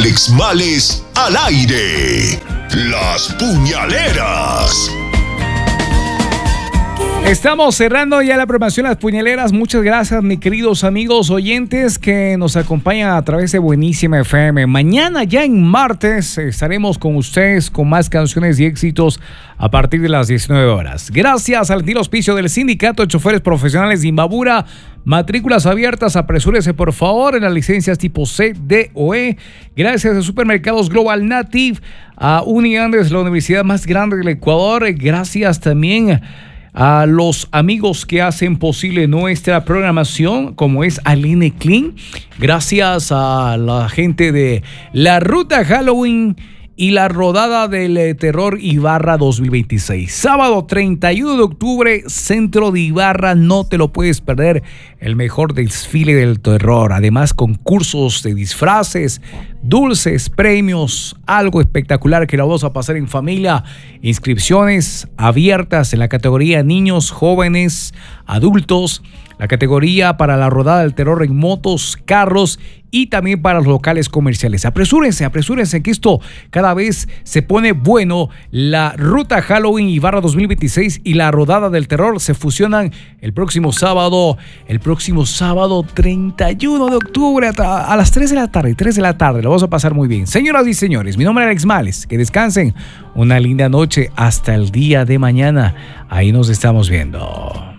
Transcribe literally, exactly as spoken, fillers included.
Alex Males al aire. Las puñaleras. Estamos cerrando ya la programación Las Puñaleras. Muchas gracias, mis queridos amigos oyentes que nos acompañan a través de Buenísima F M. Mañana, ya en martes, estaremos con ustedes con más canciones y éxitos a partir de las diecinueve horas. Gracias al gentil auspicio del Sindicato de Choferes Profesionales de Imbabura. Matrículas abiertas, apresúrese por favor en las licencias tipo C, D o E. Gracias a Supermercados Global Native, a Uniandes, la universidad más grande del Ecuador. Gracias también a los amigos que hacen posible nuestra programación, como es Aline Clean. Gracias a la gente de la Ruta Halloween y la Rodada del Terror Ibarra dos mil veintiséis. Sábado treinta y uno de octubre, Centro de Ibarra, no te lo puedes perder. El mejor desfile del terror. Además, concursos de disfraces, dulces, premios, algo espectacular que lo vamos a pasar en familia. Inscripciones abiertas en la categoría niños, jóvenes, adultos. La categoría para la Rodada del Terror en motos, carros y también para los locales comerciales. Apresúrense, apresúrense que esto cada vez se pone bueno. La Ruta Halloween Ibarra dos mil veintiséis y la Rodada del Terror se fusionan el próximo sábado, el próximo sábado treinta y uno de octubre a, a las tres de la tarde, tres de la tarde. Lo vamos a pasar muy bien. Señoras y señores, mi nombre es Alex Males. Que descansen. Una linda noche hasta el día de mañana. Ahí nos estamos viendo.